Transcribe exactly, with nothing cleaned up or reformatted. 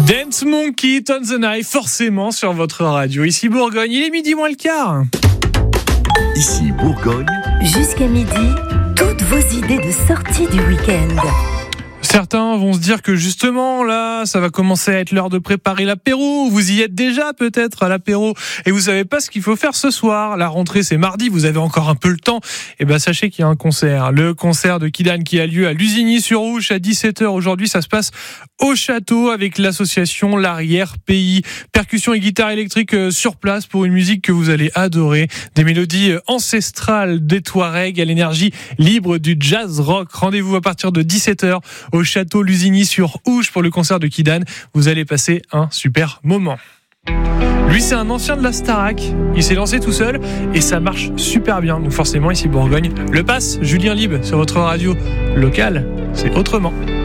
Dance Monkey, Ton the Knife, forcément sur votre radio. Ici Bourgogne, il est midi moins le quart. Ici Bourgogne. Jusqu'à midi, toutes vos idées de sortie du week-end. Certains vont se dire que justement, là, ça va commencer à être l'heure de préparer l'apéro. Vous y êtes déjà peut-être à l'apéro et vous savez pas ce qu'il faut faire ce soir. La rentrée, c'est mardi, vous avez encore un peu le temps. Et ben, sachez qu'il y a un concert. Le concert de Kidane qui a lieu à Lusigny-sur-Ouche à dix-sept heures aujourd'hui. Ça se passe au château avec l'association L'Arrière-Pays. Percussion et guitare électrique sur place pour une musique que vous allez adorer. Des mélodies ancestrales des Touaregs à l'énergie libre du jazz rock. Rendez-vous à partir de dix-sept heures au château Lusigny-sur-Ouche pour le concert de Kidane. Vous allez passer un super moment. Lui, c'est un ancien de la Starac. Il s'est lancé tout seul et ça marche super bien. Donc forcément, ici Bourgogne, le passe Julien Libre sur votre radio locale, c'est autrement.